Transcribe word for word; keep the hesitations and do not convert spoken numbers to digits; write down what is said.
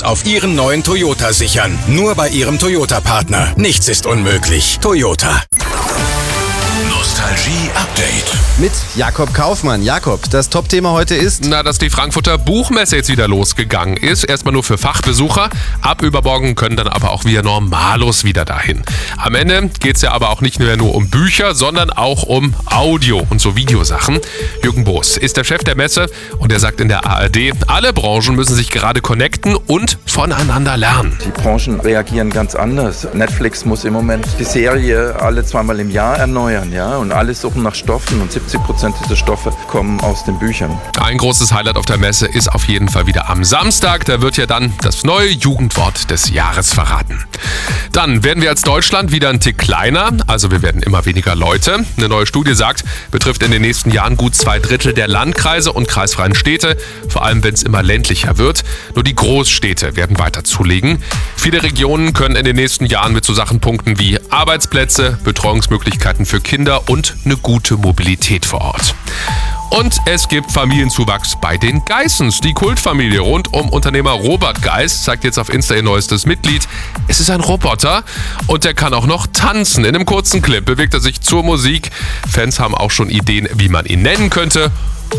auf Ihren neuen Toyota sichern. Nur bei Ihrem Toyota-Partner. Nichts ist unmöglich. Toyota. Nostalgie Update. Mit Jakob Kaufmann. Jakob, das Top-Thema heute ist... Na, dass die Frankfurter Buchmesse jetzt wieder losgegangen ist. Erstmal nur für Fachbesucher. Ab übermorgen können dann aber auch wir Normalos wieder dahin. Am Ende geht es ja aber auch nicht mehr nur um Bücher, sondern auch um Audio- und so Videosachen. Jürgen Boos ist der Chef der Messe und er sagt in der A R D, alle Branchen müssen sich gerade connecten und voneinander lernen. Die Branchen reagieren ganz anders. Netflix muss im Moment die Serie alle zweimal im Jahr erneuern, ja, und alle suchen nach Stoffen und siebzig Prozent dieser Stoffe kommen aus den Büchern. Ein großes Highlight auf der Messe ist auf jeden Fall wieder am Samstag. Da wird ja dann das neue Jugendwort des Jahres verraten. Dann werden wir als Deutschland wieder ein Tick kleiner, also wir werden immer weniger Leute. Eine neue Studie sagt, betrifft in den nächsten Jahren gut zwei Drittel der Landkreise und kreisfreien Städte, vor allem wenn es immer ländlicher wird. Nur die Großstädte werden weiter zulegen. Viele Regionen können in den nächsten Jahren mit so Sachen punkten wie Arbeitsplätze, Betreuungsmöglichkeiten für Kinder und eine gute Mobilität vor Ort. Und es gibt Familienzuwachs bei den Geissens. Die Kultfamilie rund um Unternehmer Robert Geiss zeigt jetzt auf Insta ihr neuestes Mitglied. Es ist ein Roboter und der kann auch noch tanzen. In einem kurzen Clip bewegt er sich zur Musik. Fans haben auch schon Ideen, wie man ihn nennen könnte.